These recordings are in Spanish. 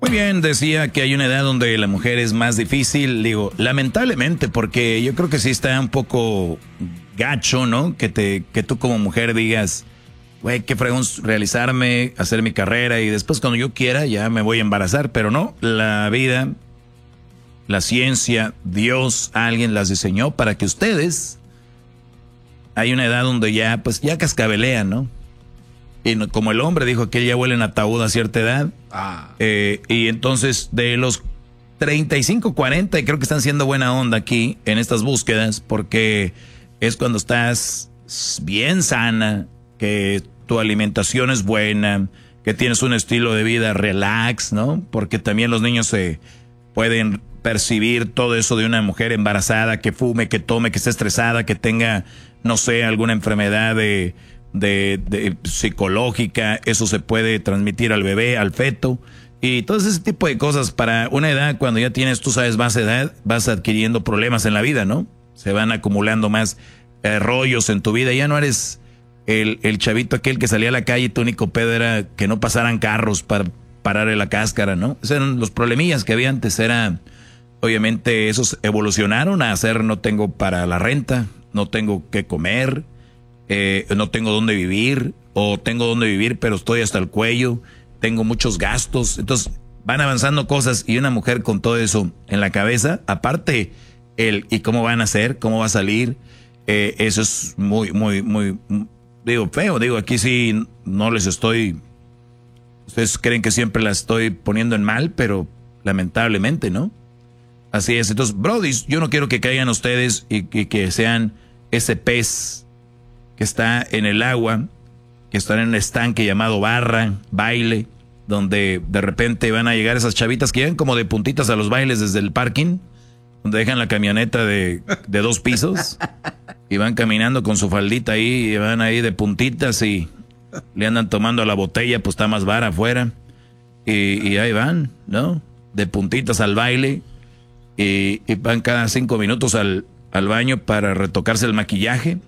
Muy bien, decía que hay una edad donde la mujer es más difícil, digo, lamentablemente, porque yo creo que sí está un poco gacho, ¿no? Que tú como mujer digas, güey, qué fregón realizarme, hacer mi carrera y después cuando yo quiera ya me voy a embarazar, pero no, la vida, la ciencia, Dios, alguien las diseñó para que ustedes, hay una edad donde ya, pues ya cascabelean, ¿no? Y como el hombre dijo que ya huelen ataúd a cierta edad. Y entonces de los 35, 40, y creo que están siendo buena onda aquí en estas búsquedas, porque es cuando estás bien sana, que tu alimentación es buena, que tienes un estilo de vida relax, ¿no? Porque también los niños se pueden percibir todo eso de una mujer embarazada, que fume, que tome, que esté estresada, que tenga, no sé, alguna enfermedad de psicológica, eso se puede transmitir al bebé, al feto, y todo ese tipo de cosas. Para una edad, cuando ya tienes, tú sabes, más edad, vas adquiriendo problemas en la vida, ¿no? Se van acumulando más rollos en tu vida, ya no eres el chavito aquel que salía a la calle y tu único pedo era que no pasaran carros para pararle la cáscara, ¿no? Esos eran los problemillas que había antes, obviamente esos evolucionaron a hacer, no tengo para la renta, no tengo que comer, no tengo dónde vivir, o tengo dónde vivir pero estoy hasta el cuello, tengo muchos gastos. Entonces van avanzando cosas, y una mujer con todo eso en la cabeza, aparte y cómo van a ser, cómo va a salir, eso es muy, muy, muy, digo, feo. Digo, aquí sí no les estoy, ustedes creen que siempre la estoy poniendo en mal, pero lamentablemente, ¿no? Así es. Entonces, brody, yo no quiero que caigan ustedes y que sean ese pez que está en el agua, que está en un estanque llamado barra, baile, donde de repente van a llegar esas chavitas que llegan como de puntitas a los bailes desde el parking, donde dejan la camioneta de 2 pisos y van caminando con su faldita ahí, y van ahí de puntitas y le andan tomando a la botella, pues está más vara afuera, y ahí van, ¿no? De puntitas al baile, y van cada 5 minutos al baño para retocarse el maquillaje.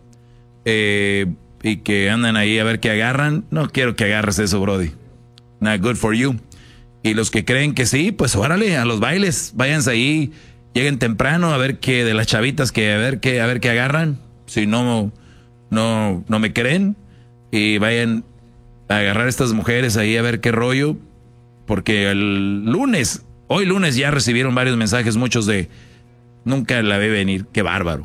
Y que andan ahí a ver qué agarran. No quiero que agarres eso, brody. Not good for you. Y los que creen que sí, pues órale, a los bailes, váyanse ahí, lleguen temprano a ver qué de las chavitas, que a ver qué agarran. Si no me creen, y vayan a agarrar a estas mujeres ahí a ver qué rollo, porque hoy lunes ya recibieron varios mensajes, muchos de nunca la ve venir. Qué bárbaro.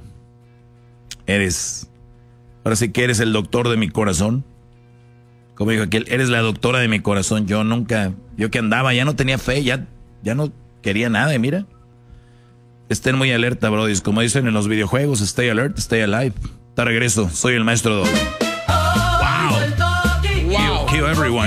Ahora sí que eres el doctor de mi corazón. Como dijo aquel, eres la doctora de mi corazón. Yo que andaba, ya no tenía fe, ya no quería nada, y mira. Estén muy alerta, brodis. Como dicen en los videojuegos, stay alert, stay alive. Te regreso, soy el maestro Dog. Wow. Kill everyone.